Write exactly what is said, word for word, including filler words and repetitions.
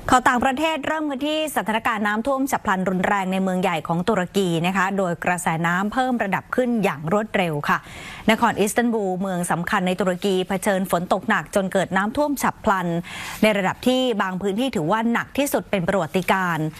ข่าวต่างประเทศเริ่มกันที่สถานการณ์น้ำท่วมฉับพลันรุนแรงในเมืองใหญ่ของตุรกีนะคะโดยกระแสน้ำเพิ่มระดับขึ้นอย่างรวดเร็วค่ะนครอิสตันบูลเมืองสำคัญในตุรกีเผชิญฝนตกหนักจนเกิดน้ำท่วมฉับพลันในระดับที่บางพื้นที่ถือว่าหนักที่สุดเป็นประวัติการณ์